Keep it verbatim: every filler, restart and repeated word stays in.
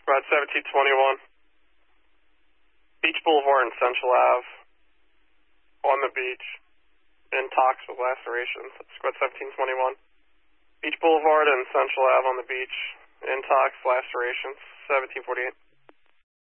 Squad seventeen twenty-one. Beach Boulevard and Central Ave on the beach. Intox with lacerations. Squad seventeen twenty-one. Beach Boulevard and Central Ave on the beach. Intox, lacerations. seventeen forty-eight.